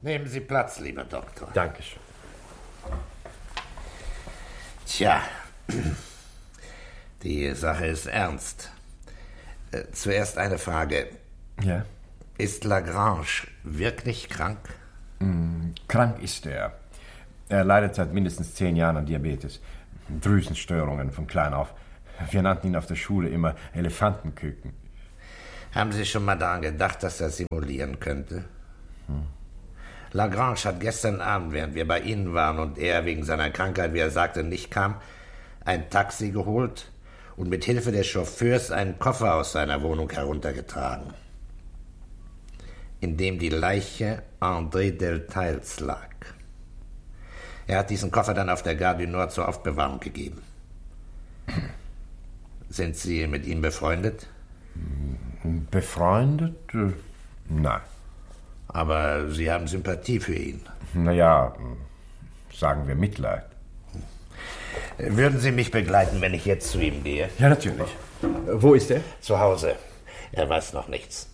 Nehmen Sie Platz, lieber Doktor. Dankeschön. Tja, die Sache ist ernst. Zuerst eine Frage. Ja? Ist Lagrange wirklich krank? Krank ist er. Er leidet seit mindestens 10 Jahren an Diabetes. Drüsenstörungen von klein auf. Wir nannten ihn auf der Schule immer Elefantenküken. Haben Sie schon mal daran gedacht, dass er simulieren könnte? Lagrange hat gestern Abend, während wir bei Ihnen waren und er wegen seiner Krankheit, wie er sagte, nicht kam, ein Taxi geholt und mit Hilfe des Chauffeurs einen Koffer aus seiner Wohnung heruntergetragen, in dem die Leiche André Delteils lag. Er hat diesen Koffer dann auf der Gare du Nord zur Aufbewahrung gegeben. Sind Sie mit ihm befreundet? Befreundet? Nein. Aber Sie haben Sympathie für ihn. Naja, sagen wir Mitleid. Würden Sie mich begleiten, wenn ich jetzt zu ihm gehe? Ja, natürlich. Wo ist er? Zu Hause. Er weiß noch nichts.